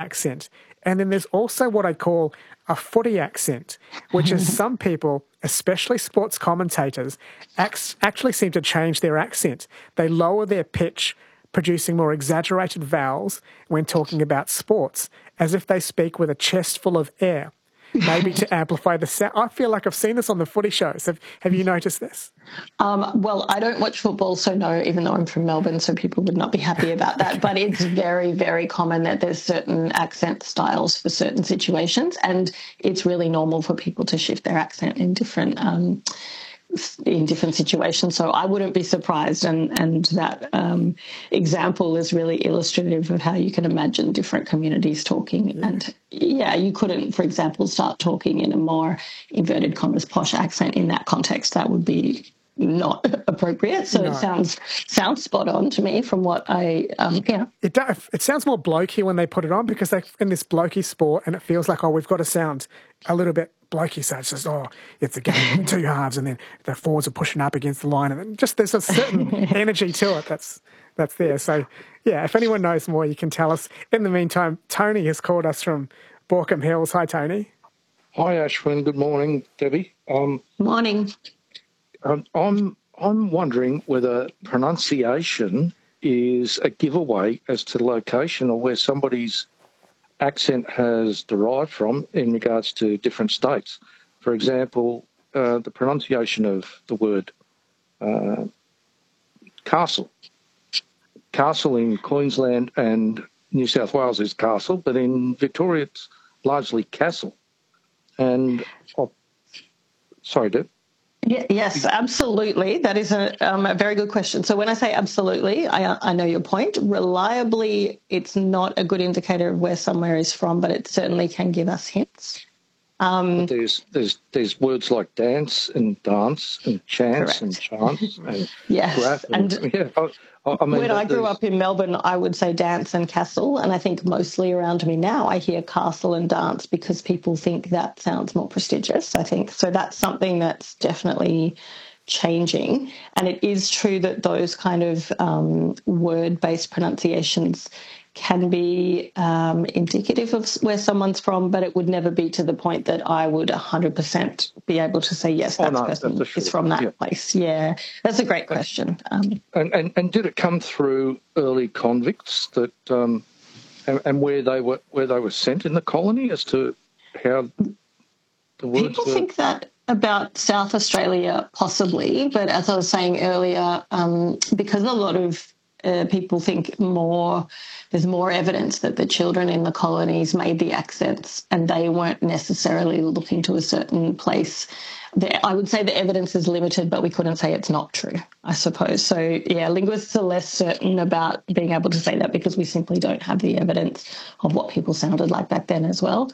accent. And then there's also what I call a footy accent, which is some people, especially sports commentators, actually seem to change their accent. They lower their pitch, producing more exaggerated vowels when talking about sports, as if they speak with a chest full of air, maybe to amplify the sound. I feel like I've seen this on the footy shows. Have you noticed this? Well, I don't watch football, so no, even though I'm from Melbourne, so people would not be happy about that. But it's very, very common that there's certain accent styles for certain situations, and it's really normal for people to shift their accent in different situations. So I wouldn't be surprised. And that example is really illustrative of how you can imagine different communities talking. Yeah. And you couldn't, for example, start talking in a more inverted commas posh accent in that context. That would be not appropriate. So no. It sounds spot on to me from what I, It sounds more blokey when they put it on because they're in this blokey sport and it feels like, we've got to sound a little bit blokey. So it's just, it's a game of two halves and then the forwards are pushing up against the line and then just there's a certain energy to it that's there. So, if anyone knows more, you can tell us. In the meantime, Tony has called us from Baulkham Hills. Hi, Tony. Hi, Ashwin. Good morning, Debbie. Morning. I'm wondering whether pronunciation is a giveaway as to location or where somebody's accent has derived from in regards to different states. For example, the pronunciation of the word castle. Castle in Queensland and New South Wales is castle, but in Victoria it's largely castle. And, sorry, Deb. Yes, absolutely. That is a very good question. So when I say absolutely, I know your point. Reliably, it's not a good indicator of where somewhere is from, but it certainly can give us hints. There's words like dance and chance correct. And chance and yes. When I grew up in Melbourne, I would say dance and castle, and I think mostly around me now I hear castle and dance because people think that sounds more prestigious. I think so. That's something that's definitely changing, and it is true that those kind of word-based pronunciations can be indicative of where someone's from, but it would never be to the point that I would 100% be able to say, yes, that person is from that place. Yeah, that's a great question. And did it come through early convicts that and where they were sent in the colony as to how the words People think that about South Australia possibly, but as I was saying earlier, because a lot of people think there's more evidence that the children in the colonies made the accents and they weren't necessarily looking to a certain place. I would say the evidence is limited, but we couldn't say it's not true, I suppose. So, linguists are less certain about being able to say that because we simply don't have the evidence of what people sounded like back then as well.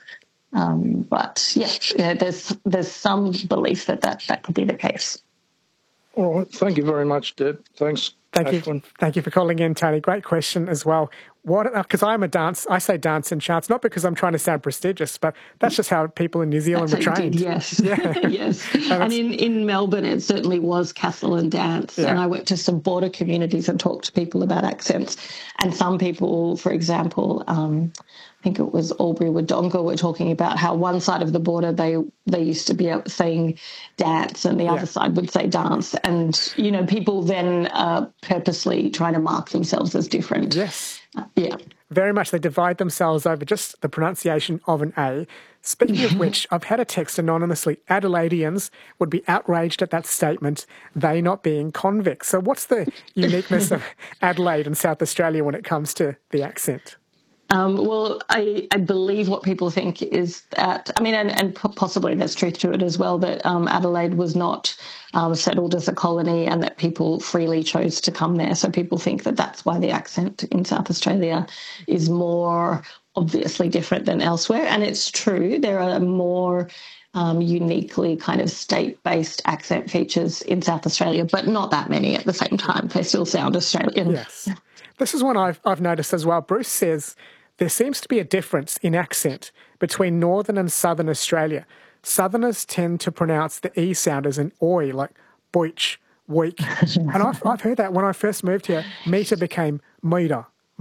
There's some belief that could be the case. All right. Thank you very much, Deb. Thanks. Thank you for calling in, Tony. Great question as well. Because I say dance and chance, not because I'm trying to sound prestigious, but that's just how people in New Zealand were trained. Yes. Yeah. Yes. And in Melbourne, it certainly was castle and dance. Yeah. And I went to some border communities and talked to people about accents. And some people, for example, I think it was Albury Wodonga, were talking about how one side of the border they used to be saying dance and the other side would say dance. And, people then purposely trying to mark themselves as different. Yes. Yeah. Very much. They divide themselves over just the pronunciation of an A. Speaking of which, I've had a text anonymously. Adelaideans would be outraged at that statement, they not being convicts. So what's the uniqueness of Adelaide and South Australia when it comes to the accent? I believe what people think is that, and possibly there's truth to it as well, that Adelaide was not settled as a colony and that people freely chose to come there. So people think that that's why the accent in South Australia is more obviously different than elsewhere. And it's true, there are more uniquely kind of state-based accent features in South Australia, but not that many at the same time. They still sound Australian. Yes. This is one I've noticed as well. Bruce says there seems to be a difference in accent between northern and southern Australia. Southerners tend to pronounce the E sound as an oi, like boich, week. And I've heard that when I first moved here, meter became meter.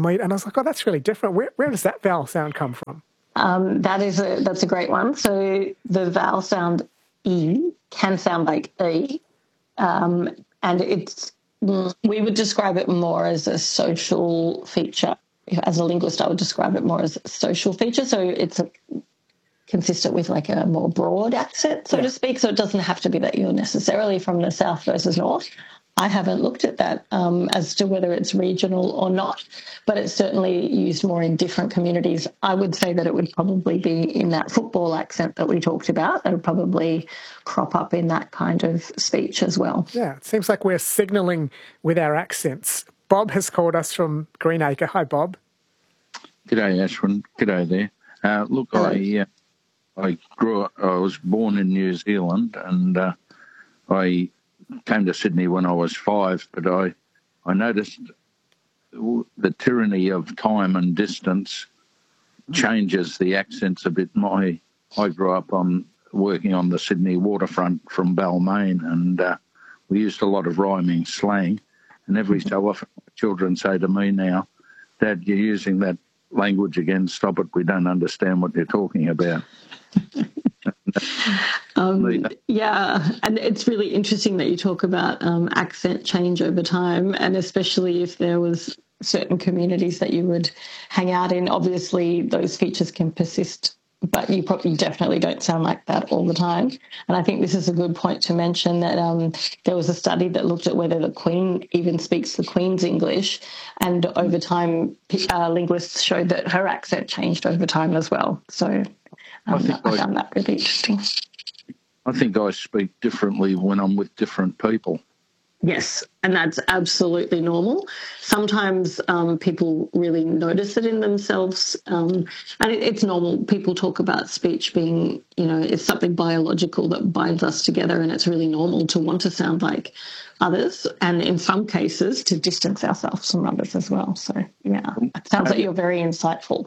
meat. And I was like, oh, that's really different. Where does that vowel sound come from? That's a great one. So the vowel sound E can sound like E, and we would describe it more as a social feature. As a linguist, I would describe it more as a social feature. So it's consistent with like a more broad accent, so to speak. So it doesn't have to be that you're necessarily from the south versus north. I haven't looked at that as to whether it's regional or not, but it's certainly used more in different communities. I would say that it would probably be in that football accent that we talked about. It would probably crop up in that kind of speech as well. Yeah, it seems like we're signalling with our accents. Bob has called us from Greenacre. Hi, Bob. G'day, Ashwin. G'day there. Look, I was born in New Zealand, and I came to Sydney when I was 5, but I noticed the tyranny of time and distance changes the accents a bit. I grew up working on the Sydney waterfront from Balmain, and we used a lot of rhyming slang, and every so often children say to me now, Dad, you're using that language again, stop it, we don't understand what you're talking about. Yeah, and it's really interesting that you talk about accent change over time, and especially if there was certain communities that you would hang out in. Obviously, those features can persist, but you definitely don't sound like that all the time. And I think this is a good point to mention that there was a study that looked at whether the Queen even speaks the Queen's English, and over time, linguists showed that her accent changed over time as well. So I found that really interesting. I think I speak differently when I'm with different people. Yes, and that's absolutely normal. Sometimes people really notice it in themselves, and it's normal. People talk about speech being, it's something biological that binds us together, and it's really normal to want to sound like others, and in some cases to distance ourselves from others as well. So, yeah, it sounds like you're very insightful.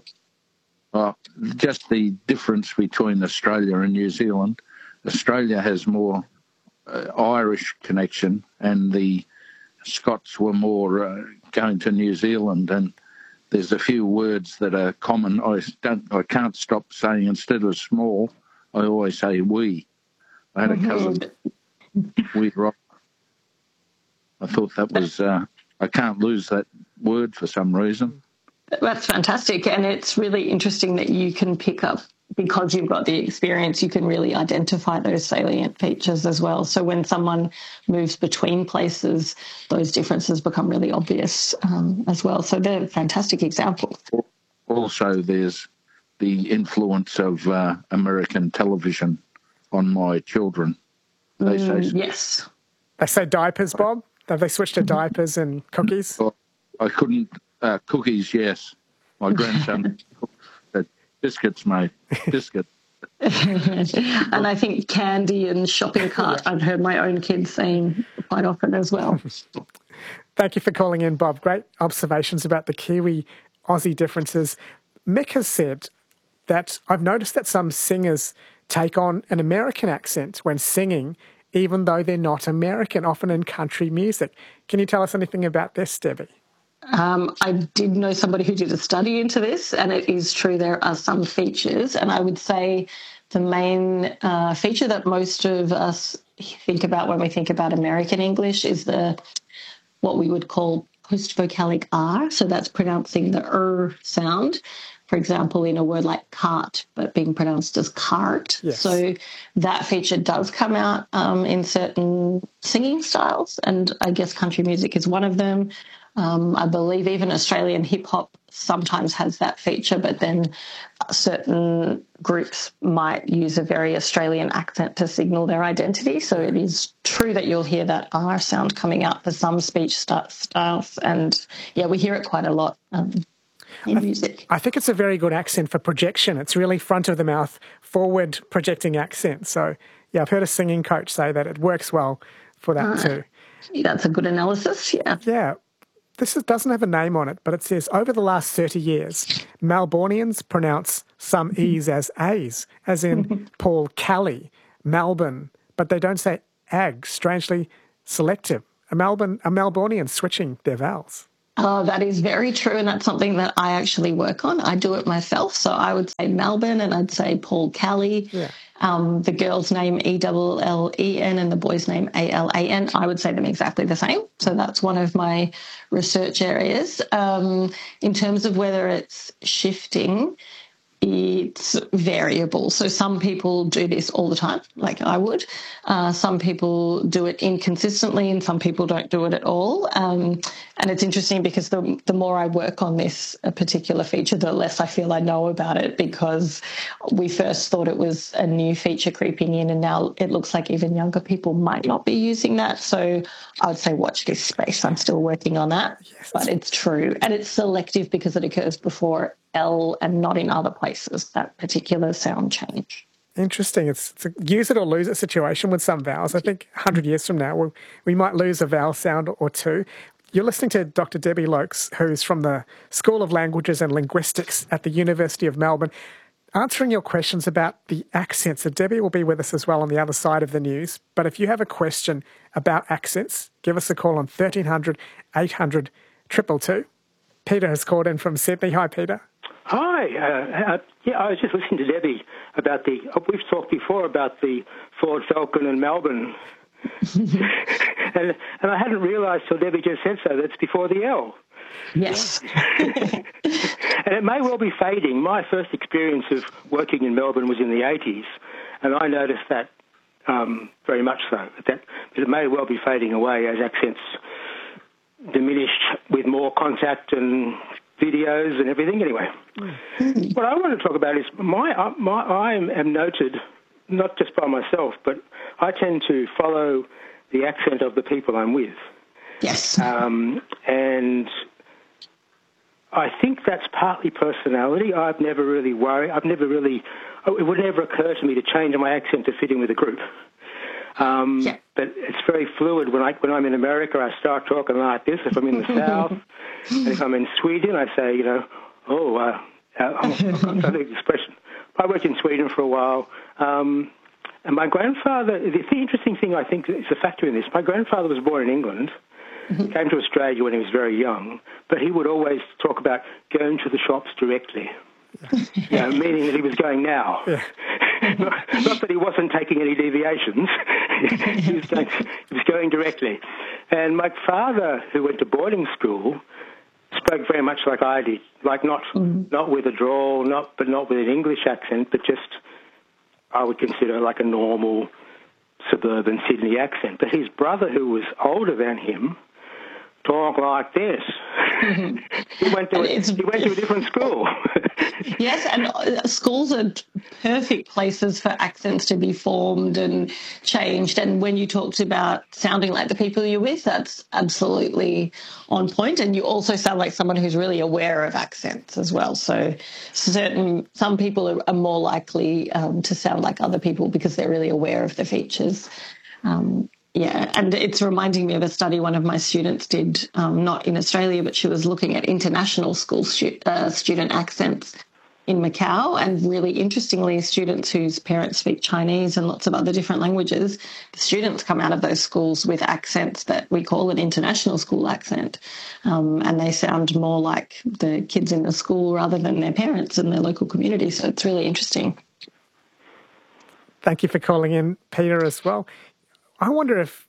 Just the difference between Australia and New Zealand. Australia has more Irish connection, and the Scots were more going to New Zealand, and there's a few words that are common. I can't stop saying, instead of small, I always say we. I had a cousin, we rock. I thought that was, I can't lose that word for some reason. That's fantastic, and it's really interesting that you can pick up, because you've got the experience, you can really identify those salient features as well. So when someone moves between places, those differences become really obvious as well. So they're fantastic examples. Also, there's the influence of American television on my children. They say yes. They say diapers, Bob? Have they switched to diapers and cookies? I couldn't. Cookies, yes. My grandson biscuits, mate. Biscuit. And I think candy and shopping cart, I've heard my own kids saying quite often as well. Thank you for calling in, Bob. Great observations about the Kiwi-Aussie differences. Mick has said that I've noticed that some singers take on an American accent when singing, even though they're not American, often in country music. Can you tell us anything about this, Debbie? I did know somebody who did a study into this, and it is true there are some features, and I would say the main feature that most of us think about when we think about American English is what we would call post-vocalic R, so that's pronouncing the sound. For example, in a word like cart, but being pronounced as cart. Yes. So that feature does come out in certain singing styles, and I guess country music is one of them. I believe even Australian hip-hop sometimes has that feature, but then certain groups might use a very Australian accent to signal their identity. So it is true that you'll hear that R sound coming out for some speech styles. And, yeah, we hear it quite a lot in music. I think it's a very good accent for projection. It's really front of the mouth, forward projecting accent. So, yeah, I've heard a singing coach say that it works well for that too. That's a good analysis, yeah. Yeah. This doesn't have a name on it, but it says, over the last 30 years, Melbournians pronounce some E's as A's, as in Paul Kelly, Melbourne, but they don't say ag, strangely selective. A Melbournian switching their vowels. That is very true, and that's something that I actually work on. I do it myself. So I would say Melbourne, and I'd say Paul Kelly. Yeah. The girl's name Ellen and the boy's name Alan. I would say them exactly the same. So that's one of my research areas. In terms of whether it's shifting, it's variable. So some people do this all the time, like I would. Some people do it inconsistently, and some people don't do it at all. And it's interesting because the more I work on this particular feature, the less I feel I know about it, because we first thought it was a new feature creeping in, and now it looks like even younger people might not be using that. So I would say watch this space. I'm still working on that, but it's true. And it's selective because it occurs before L and not in other places, that particular sound change. Interesting. It's a use it or lose it situation with some vowels. I think 100 years from now, we might lose a vowel sound or two. You're listening to Dr. Debbie Lokes, who's from the School of Languages and Linguistics at the University of Melbourne, answering your questions about the accents. So Debbie will be with us as well on the other side of the news. But if you have a question about accents, give us a call on 1300 800 222. Peter has called in from Sydney. Hi, Peter. Hi. I was just listening to Debbie about we've talked before about the Ford Falcon in Melbourne. and I hadn't realised till Debbie just said so, that's before the L. Yes. And it may well be fading. My first experience of working in Melbourne was in the 80s, and I noticed that very much so. But it may well be fading away as accents diminished with more contact and videos and everything. Anyway, what I want to talk about is I am noted, not just by myself, but I tend to follow the accent of the people I'm with. Yes. And I think that's partly personality. It would never occur to me to change my accent to fit in with a group. But it's very fluid. When I'm in America, I start talking like this. If I'm in the South, and if I'm in Sweden, I say, I think the expression. I worked in Sweden for a while, and my grandfather. The interesting thing, I think, is a factor in this. My grandfather was born in England. He came to Australia when he was very young, but he would always talk about going to the shops directly. Meaning that he was going now. Yeah. Not that he wasn't taking any deviations. he was going directly. And my father, who went to boarding school, spoke very much like I did, like not with a drawl, but not with an English accent, but just I would consider like a normal suburban Sydney accent. But his brother, who was older than him, talk like this. He went to a different school. Yes, and schools are perfect places for accents to be formed and changed. And when you talked about sounding like the people you're with, that's absolutely on point. And you also sound like someone who's really aware of accents as well. So some people are more likely to sound like other people because they're really aware of the features. And it's reminding me of a study one of my students did, not in Australia, but she was looking at international school student accents in Macau, and really interestingly, students whose parents speak Chinese and lots of other different languages, the students come out of those schools with accents that we call an international school accent, and they sound more like the kids in the school rather than their parents in their local community, so it's really interesting. Thank you for calling in, Peter, as well. I wonder if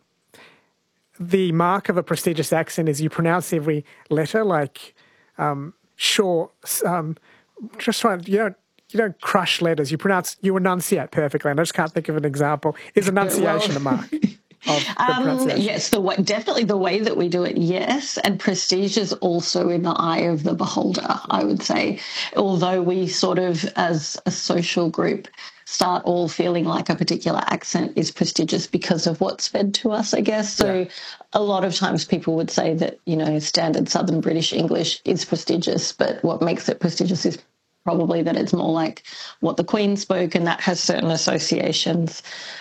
the mark of a prestigious accent is you pronounce every letter, like sure. Just trying. You don't crush letters. You enunciate perfectly. And I just can't think of an example. Is enunciation a mark of pronunciation? Yes, definitely the way that we do it. Yes, and prestige is also in the eye of the beholder, I would say. Although we sort of, as a social group, start all feeling like a particular accent is prestigious because of what's fed to us, I guess. So a lot of times people would say that, standard Southern British English is prestigious, but what makes it prestigious is probably that it's more like what the Queen spoke, and that has certain associations.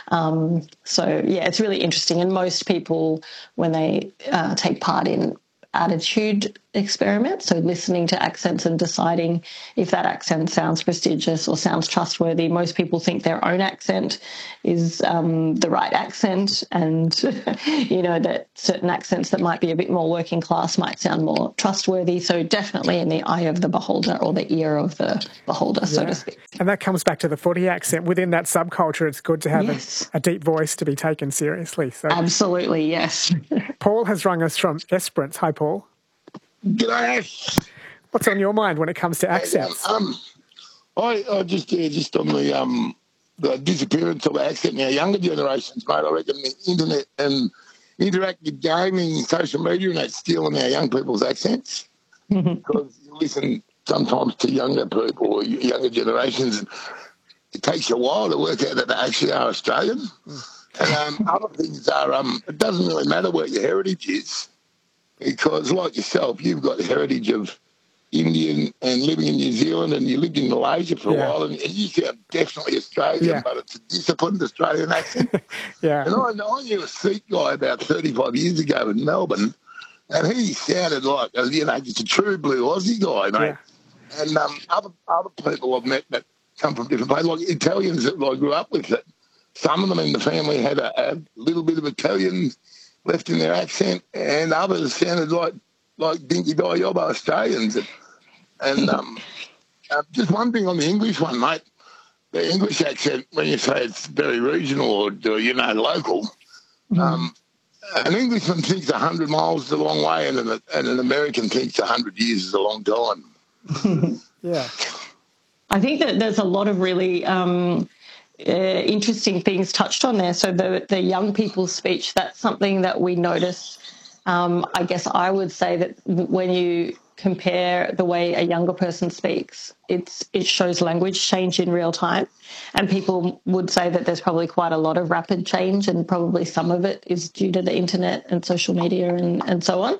It's really interesting. And most people, when they take part in attitude experiment. So listening to accents and deciding if that accent sounds prestigious or sounds trustworthy. Most people think their own accent is the right accent, and that certain accents that might be a bit more working class might sound more trustworthy. So definitely in the eye of the beholder, or the ear of the beholder, so to speak. And that comes back to the footy accent. Within that subculture, it's good to have a deep voice to be taken seriously. So absolutely, yes. Paul has rung us from Esperance. Hi, Paul. G'day, Ash. What's on your mind when it comes to accents? I just on the disappearance of accent in our younger generations, mate. I reckon the internet and interactive gaming, social media, and that's stealing our young people's accents. Because you listen sometimes to younger people or younger generations, and it takes you a while to work out that they actually are Australian. And other things are, it doesn't really matter what your heritage is, because like yourself, you've got heritage of Indian and living in New Zealand, and you lived in Malaysia for a while, and you sound definitely Australian, but it's a disciplined Australian accent. And I knew a Sikh guy about 35 years ago in Melbourne, and he sounded like, just a true blue Aussie guy, mate. And other people I've met that come from different places, like Italians that I grew up with, that some of them in the family had a little bit of Italian left in their accent, and others sounded like Dinky Di Yobbo Australians. And just one thing on the English one, mate, the English accent, when you say it's very regional or local, an Englishman thinks 100 miles is a long way, and an American thinks 100 years is a long time. I think that there's a lot of really interesting things touched on there. So the young people's speech, that's something that we notice. I guess I would say that when you compare the way a younger person speaks, it shows language change in real time. And people would say that there's probably quite a lot of rapid change, and probably some of it is due to the internet and social media and so on.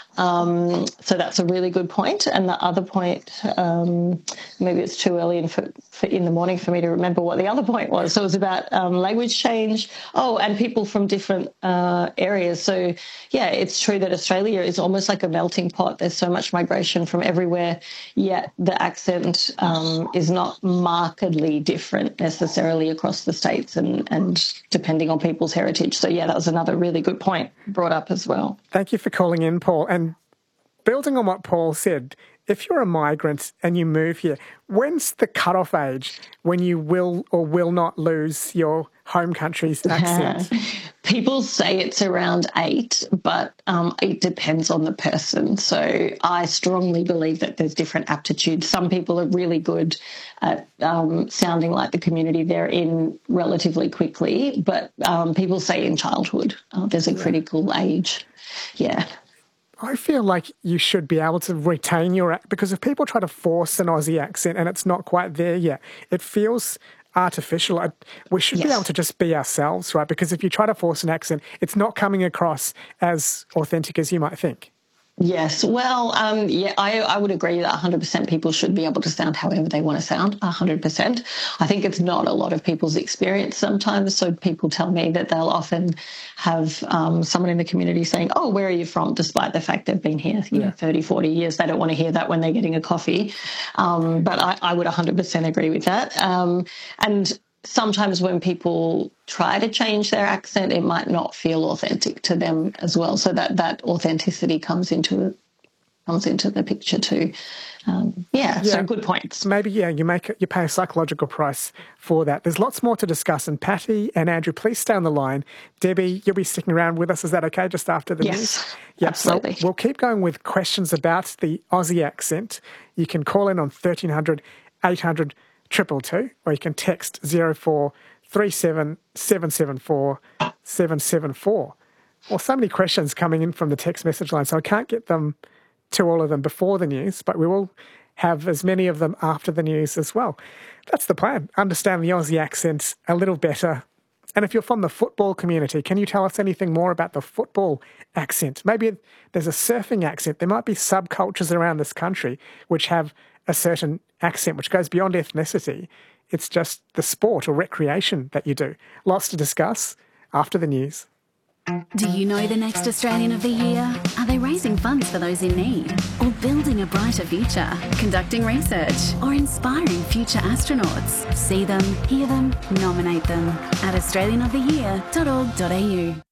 So that's a really good point. And the other point, maybe it's too early in the morning for me to remember what the other point was. So it was about language change. Oh, and people from different areas. So, yeah, it's true that Australia is almost like a melting pot. There's so much migration from everywhere, yet the accent is not markedly different necessarily across the states and depending on people's heritage. So, yeah, that was another really good point brought up as well. Thank you for calling in, Paul. And building on what Paul said, if you're a migrant and you move here, when's the cutoff age when you will or will not lose your home country's accent? People say it's around 8, but it depends on the person. So I strongly believe that there's different aptitudes. Some people are really good at sounding like the community they're in relatively quickly, but people say in childhood there's a critical age. Yeah. I feel like you should be able to retain your accent, because if people try to force an Aussie accent and it's not quite there yet, it feels artificial. We should be able to just be ourselves, right? Because if you try to force an accent, it's not coming across as authentic as you might think. Yes. Well, I would agree that 100% people should be able to sound however they want to sound, 100%. I think it's not a lot of people's experience sometimes. So people tell me that they'll often have someone in the community saying, oh, where are you from? Despite the fact they've been here 30, 40 years. They don't want to hear that when they're getting a coffee. But I would 100% agree with that. And sometimes when people try to change their accent, it might not feel authentic to them as well. So that authenticity comes into the picture too. So good points. Maybe, you pay a psychological price for that. There's lots more to discuss. And Patty and Andrew, please stay on the line. Debbie, you'll be sticking around with us. Is that okay, just after the news? Yes, absolutely. So we'll keep going with questions about the Aussie accent. You can call in on 1300 800 222, or you can text 0437 774 774. Well, so many questions coming in from the text message line, so I can't get them to all of them before the news, but we will have as many of them after the news as well. That's the plan. Understand the Aussie accent a little better. And if you're from the football community, can you tell us anything more about the football accent? Maybe there's a surfing accent. There might be subcultures around this country which have a certain accent which goes beyond ethnicity. It's just the sport or recreation that you do. Lots to discuss after the news. Do you know the next Australian of the Year? Are they ranked raising funds for those in need, or building a brighter future, conducting research, or inspiring future astronauts. See them, hear them, nominate them at australianoftheyear.org.au.